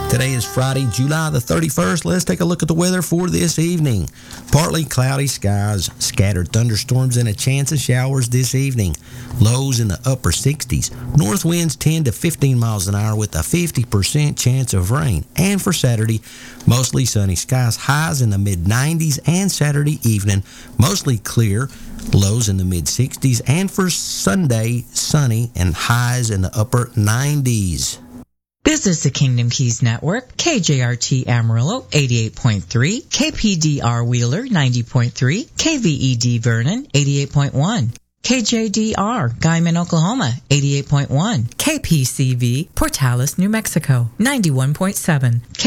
Today is Friday, July the 31st. Let's take a look at the weather for this evening. Partly cloudy skies, scattered thunderstorms, and a chance of showers this evening. Lows in the upper 60s. North winds 10 to 15 miles an hour with a 50% chance of rain. And for Saturday, mostly sunny skies, highs in the mid-90s, and Saturday evening, mostly clear, lows in the mid-60s. And for Sunday, sunny and highs in the upper 90s. This is the Kingdom Keys Network, KJRT Amarillo 88.3, KPDR Wheeler 90.3, KVED Vernon 88.1, KJDR Guyman, Oklahoma 88.1, KPCV Portales, New Mexico 91.7,